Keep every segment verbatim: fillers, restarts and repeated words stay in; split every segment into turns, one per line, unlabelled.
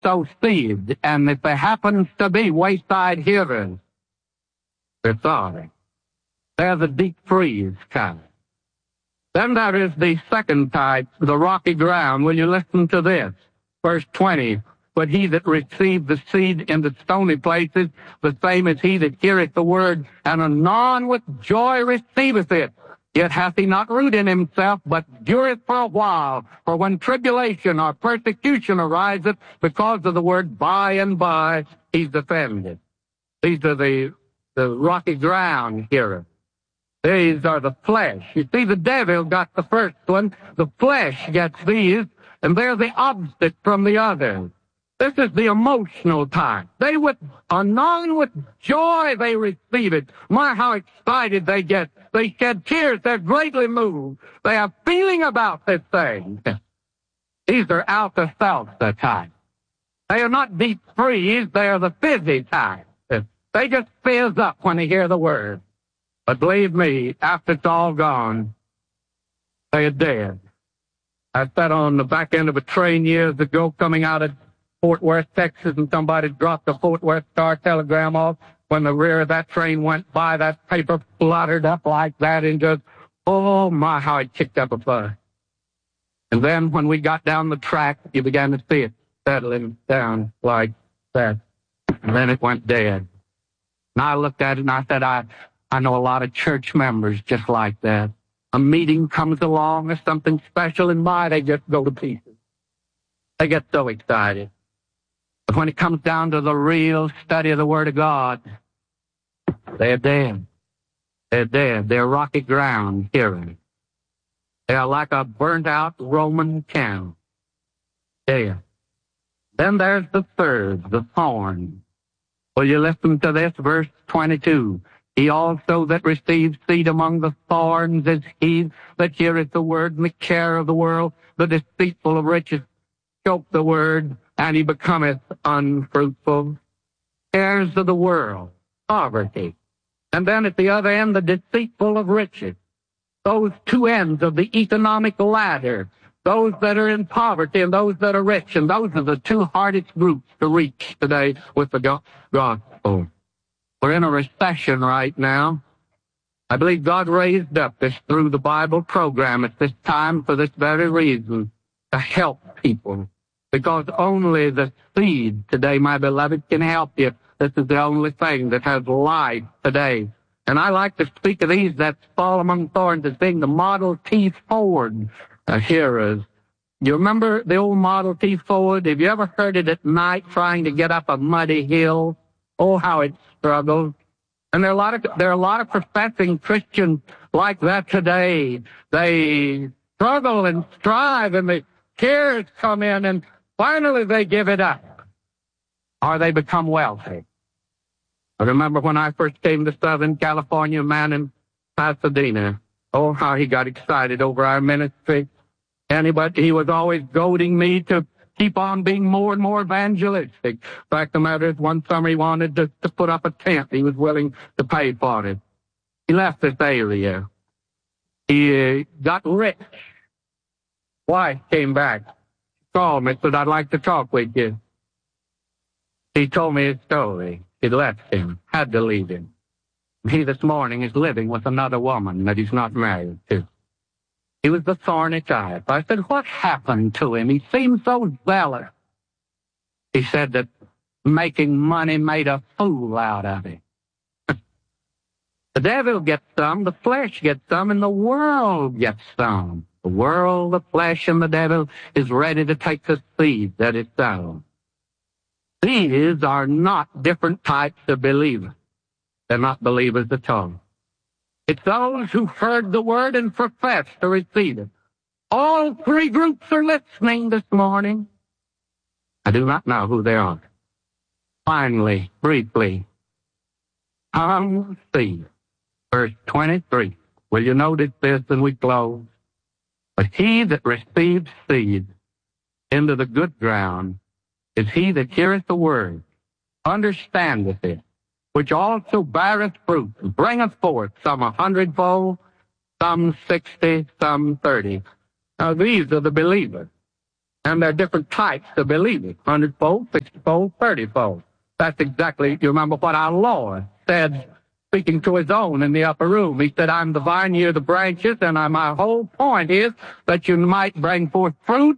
sow seed, and if there happens to be wayside hearers, they're sorry. They're the deep freeze kind. Then there is the second type, the rocky ground. Will you listen to this? Verse twenty. But he that received the seed in the stony places, the same as he that heareth the word, and anon with joy receiveth it. Yet hath he not root in himself, but dureth for a while. For when tribulation or persecution ariseth because of the word, by and by he's offended. These are the, the rocky ground hearers. These are the flesh. You see, the devil got the first one. The flesh gets these, and they're the opposite from the others. This is the emotional type. They with anon with joy they receive it. My, how excited they get. They shed tears. They're greatly moved. They have feeling about this thing. These are alpha salsa type. They are not deep freeze. They are the fizzy type. They just fizz up when they hear the word. But believe me, after it's all gone, they are dead. I sat on the back end of a train years ago coming out of Fort Worth, Texas, and somebody dropped the Fort Worth Star Telegram off. When the rear of that train went by, that paper fluttered up like that and just, oh my, how it kicked up a fuss. And then when we got down the track, you began to see it settling down like that. And then it went dead. And I looked at it and I said, I, I know a lot of church members just like that. A meeting comes along or something special, and my, they just go to pieces. They get so excited. But when it comes down to the real study of the Word of God, they're dead. They're dead. They're rocky ground hearers. They are like a burnt-out Roman candle. Dead. Then there's the third, the thorn. Will you listen to this, verse twenty-two? He also that receives seed among the thorns is he that heareth the word, and the care of the world, the deceitful of riches, choke the word, and he becometh unfruitful. Cares of the world, poverty. And then at the other end, the deceitful of riches. Those two ends of the economic ladder, those that are in poverty and those that are rich, and those are the two hardest groups to reach today with the gospel. We're in a recession right now. I believe God raised up this through the Bible program at this time for this very reason, to help people. Because only the seed today, my beloved, can help you. This is the only thing that has life today. And I like to speak of these that fall among thorns as being the Model T Ford uh, hearers. You remember the old Model T Ford? Have you ever heard it at night trying to get up a muddy hill? Oh, how it struggles. And there are a lot of, there are a lot of professing Christians like that today. They struggle and strive, and the tears come in, and finally they give it up. Or they become wealthy. I remember when I first came to Southern California, a man in Pasadena. Oh, how he got excited over our ministry. Anybody, he was always goading me to keep on being more and more evangelistic. In fact, the matter is, one summer he wanted to, to put up a tent. He was willing to pay for it. He left this area. He uh, got rich. Wife came back. She called me and said, I'd like to talk with you. He told me his story. He left him, had to leave him. He this morning is living with another woman that he's not married to. He was the thorny type. I said, what happened to him? He seemed so zealous. He said that making money made a fool out of him. The devil gets some, the flesh gets some, and the world gets some. The world, the flesh, and the devil is ready to take the seed that it sows. These are not different types of believers. They're not believers at all. It's those who heard the word and profess to receive it. All three groups are listening this morning. I do not know who they are. Finally, briefly, come see. Verse twenty-three. Will you notice this and we close? But he that receives seed into the good ground is he that heareth the word, understandeth it, which also beareth fruit, and bringeth forth some a hundredfold, some sixty, some thirty. Now these are the believers. And there are different types of believers, hundredfold, sixtyfold, thirtyfold. That's exactly, you remember what our Lord said, speaking to his own in the upper room. He said, I'm the vine, you're the branches, and I, my whole point is that you might bring forth fruit,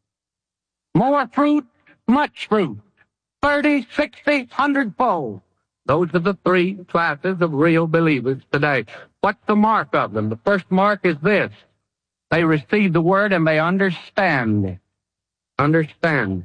more fruit, much fruit, thirty, sixty, hundredfold. Those are the three classes of real believers today. What's the mark of them? The first mark is this. They receive the word and they understand it. Understand.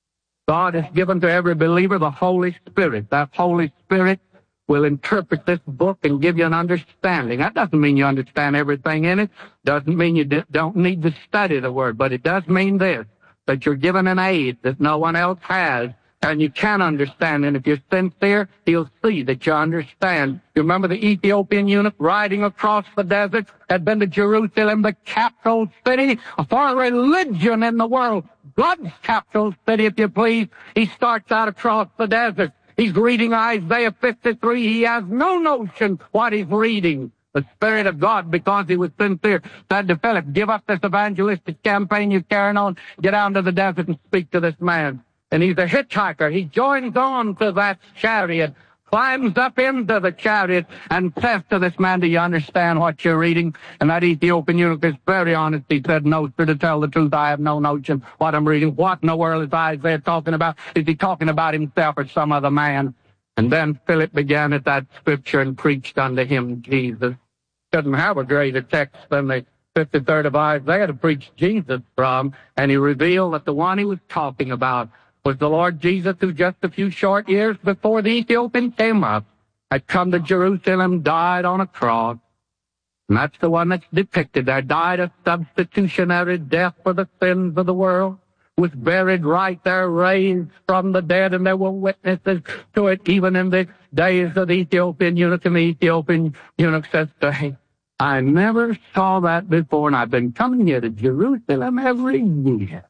God has given to every believer the Holy Spirit. That Holy Spirit will interpret this book and give you an understanding. That doesn't mean you understand everything in it. Doesn't mean you don't need to study the word. But it does mean this, that you're given an aid that no one else has, and you can understand. And if you're sincere, he'll see that you understand. You remember the Ethiopian eunuch riding across the desert, had been to Jerusalem, the capital city for religion in the world. God's capital city, if you please. He starts out across the desert. He's reading Isaiah fifty-three. He has no notion what he's reading. The Spirit of God, because he was sincere, said to Philip, give up this evangelistic campaign you're carrying on. Get down to the desert and speak to this man. And he's a hitchhiker. He joins on to that chariot, climbs up into the chariot, and says to this man, do you understand what you're reading? And that Ethiopian eunuch is very honest. He said, no, sir, to tell the truth, I have no notion what I'm reading. What in the world is Isaiah talking about? Is he talking about himself or some other man? And then Philip began at that scripture and preached unto him Jesus. Doesn't have a greater text than the fifty-third of Isaiah to preach Jesus from, and he revealed that the one he was talking about was the Lord Jesus, who just a few short years before the Ethiopian came up, had come to Jerusalem, died on a cross. And that's the one that's depicted there, died a substitutionary death for the sins of the world, was buried right there, raised from the dead, and there were witnesses to it even in the days of the Ethiopian eunuch. And the Ethiopian eunuch says to him, I never saw that before, and I've been coming here to Jerusalem every year.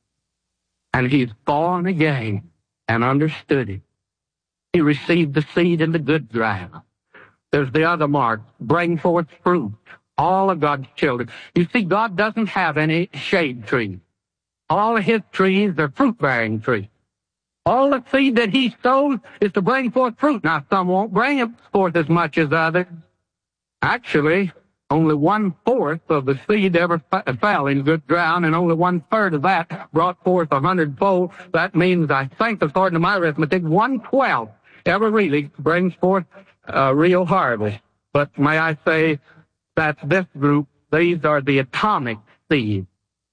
And he's born again and understood it. He received the seed in the good ground. There's the other mark, bring forth fruit. All of God's children. You see, God doesn't have any shade trees. All of his trees are fruit-bearing trees. All the seed that he sows is to bring forth fruit. Now, some won't bring it forth as much as others. Actually, only one-fourth of the seed ever f- fell in good ground, and only one-third of that brought forth a hundredfold. That means, I think, according to my arithmetic, one-twelfth ever really brings forth a real harvest. But may I say that this group, these are the atomic seeds.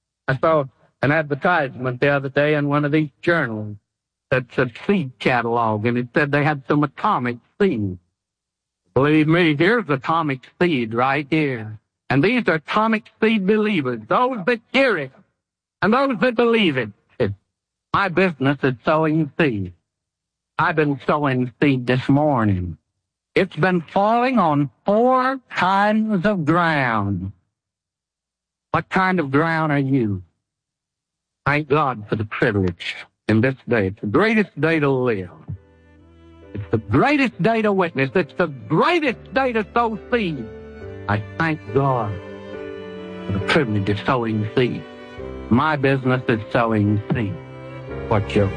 I saw an advertisement the other day in one of these journals that's a seed catalog, and it said they had some atomic seeds. Believe me, here's atomic seed right here. And these are atomic seed believers, those that hear it, and those that believe it. It's my business is sowing seed. I've been sowing seed this morning. It's been falling on four kinds of ground. What kind of ground are you? Thank God for the privilege in this day. It's the greatest day to live. It's the greatest day to witness. It's the greatest day to sow seed. I thank God for the privilege of sowing seed. My business is sowing seed. What you?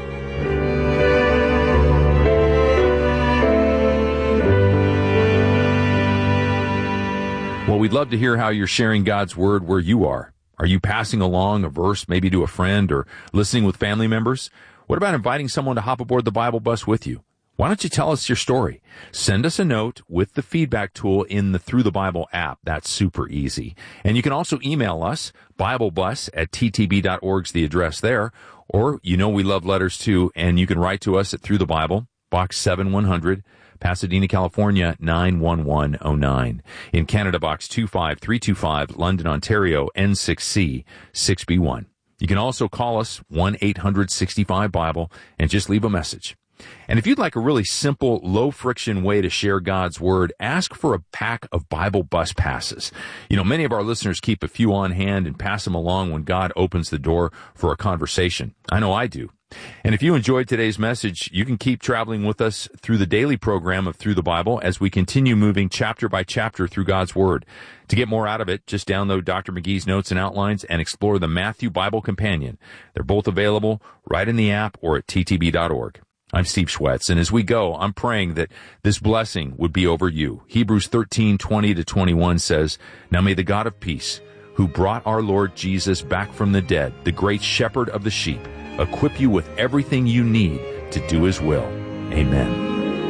Well, we'd love to hear how you're sharing God's Word where you are. Are you passing along a verse maybe to a friend or listening with family members? What about inviting someone to hop aboard the Bible bus with you? Why don't you tell us your story? Send us a note with the feedback tool in the Through the Bible app. That's super easy. And you can also email us, BibleBus at t t b dot org is the address there. Or, you know we love letters too, and you can write to us at Through the Bible, Box seven one hundred, Pasadena, California, nine one one oh nine. In Canada, Box two five three two five, London, Ontario, N six C six B one. You can also call us, one eight hundred sixty-five Bible, and just leave a message. And if you'd like a really simple, low-friction way to share God's Word, ask for a pack of Bible Bus passes. You know, many of our listeners keep a few on hand and pass them along when God opens the door for a conversation. I know I do. And if you enjoyed today's message, you can keep traveling with us through the daily program of Through the Bible as we continue moving chapter by chapter through God's Word. To get more out of it, just download Doctor McGee's notes and outlines and explore the Matthew Bible Companion. They're both available right in the app or at t t b dot org. I'm Steve Schwetz, and as we go, I'm praying that this blessing would be over you. Hebrews thirteen, twenty to twenty-one says, "Now may the God of peace, who brought our Lord Jesus back from the dead, the great shepherd of the sheep, equip you with everything you need to do His will." Amen.